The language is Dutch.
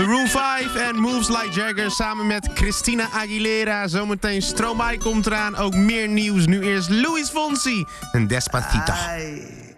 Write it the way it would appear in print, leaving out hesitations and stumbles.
Maroon 5 en Moves Like Jagger samen met Christina Aguilera. Zometeen Stromae komt eraan. Ook meer nieuws. Nu eerst Luis Fonsi en Despacito. Ay.